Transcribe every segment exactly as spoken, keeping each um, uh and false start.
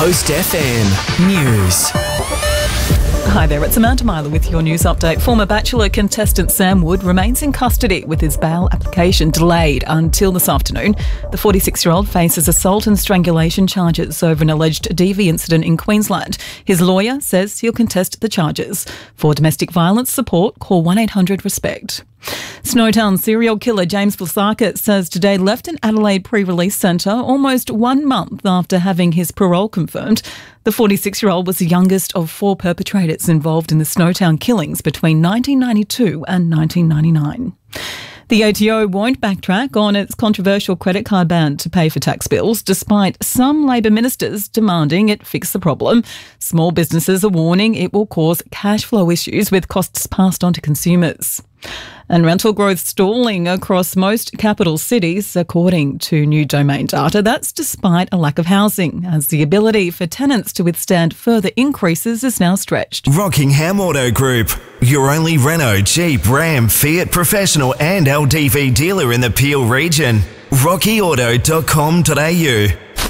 Coast F M News. Hi there, it's Amanda Myler with your news update. Former Bachelor contestant Sam Wood remains in custody with his bail application delayed until this afternoon. The forty-six-year-old faces assault and strangulation charges over an alleged D V incident in Queensland. His lawyer says he'll contest the charges. For domestic violence support, call one eight hundred RESPECT. Snowtown serial killer James Blasaka says today left an Adelaide pre-release centre almost one month after having his parole confirmed. The forty-six-year-old was the youngest of four perpetrators involved in the Snowtown killings between nineteen ninety-two and nineteen ninety-nine. The A T O won't backtrack on its controversial credit card ban to pay for tax bills, despite some Labor ministers demanding it fix the problem. Small businesses are warning it will cause cash flow issues with costs passed on to consumers. And rental growth stalling across most capital cities, according to new Domain data. That's despite a lack of housing, as the ability for tenants to withstand further increases is now stretched. Rockingham Auto Group, your only Renault, Jeep, Ram, Fiat professional and L D V dealer in the Peel region. rocky auto dot com dot a u.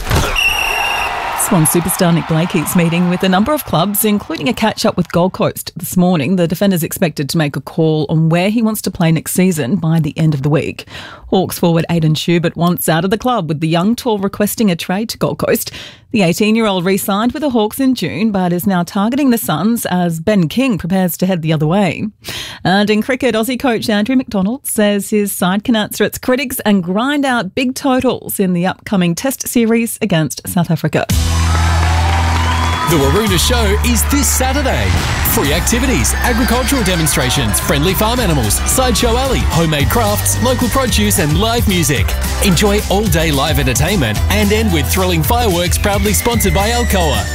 Swan superstar Nick Blakey's meeting with a number of clubs, including a catch-up with Gold Coast this morning. The defender's expected to make a call on where he wants to play next season by the end of the week. Hawks forward Aidan Schubert wants out of the club, with the young tall requesting a trade to Gold Coast. The eighteen-year-old re-signed with the Hawks in June, but is now targeting the Suns as Ben King prepares to head the other way. And in cricket, Aussie coach Andrew McDonald says his side can answer its critics and grind out big totals in the upcoming Test series against South Africa. The Waroona Show is this Saturday. Free activities, agricultural demonstrations, friendly farm animals, sideshow alley, homemade crafts, local produce and live music. Enjoy all-day live entertainment and end with thrilling fireworks proudly sponsored by Alcoa.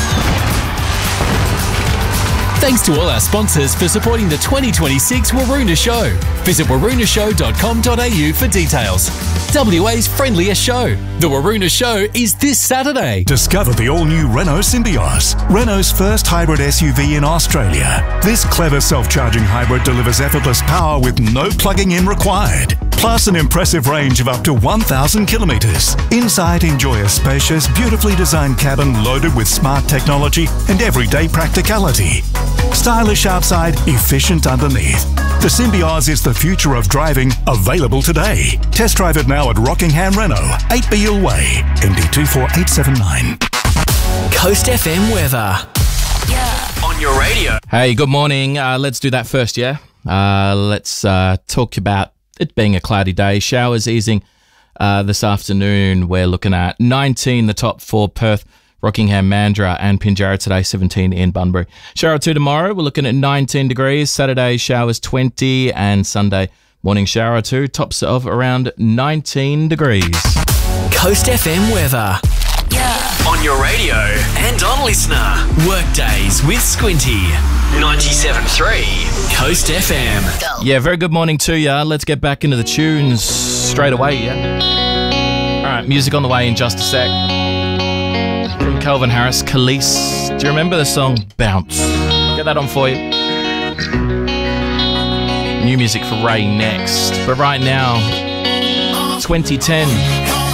Thanks to all our sponsors for supporting the twenty twenty-six Waroona Show. Visit waroona show dot com dot a u for details. W A's friendliest show. The Waroona Show is this Saturday. Discover the all-new Renault Symbioz, Renault's first hybrid S U V in Australia. This clever self-charging hybrid delivers effortless power with no plugging in required. Plus an impressive range of up to one thousand kilometres. Inside, enjoy a spacious, beautifully designed cabin loaded with smart technology and everyday practicality. Stylish outside, efficient underneath. The Symbioz is the future of driving, available today. Test drive it now at Rockingham Renault, eight Beale Way, M D two four eight seven nine. Coast F M weather. Yeah. On your radio. Hey, good morning. Uh, let's do that first, yeah? Uh, let's uh, talk about it being a cloudy day. Showers easing uh, this afternoon. We're looking at nineteen, the top four, Perth, Rockingham, Mandurah and Pinjarra today, seventeen in Bunbury. Shower two tomorrow, we're looking at nineteen degrees. Saturday, showers twenty, and Sunday, morning shower two, tops of around nineteen degrees. Coast F M weather. Yeah. On your radio and on listener. Workdays with Squinty. ninety-seven point three Coast F M. Go. Yeah, very good morning to ya. Let's get back into the tunes straight away, yeah? All right, music on the way in just a sec. From Calvin Harris, Khalees. Do you remember the song Bounce? Get that on for you. New music for Ray next. But right now, twenty ten.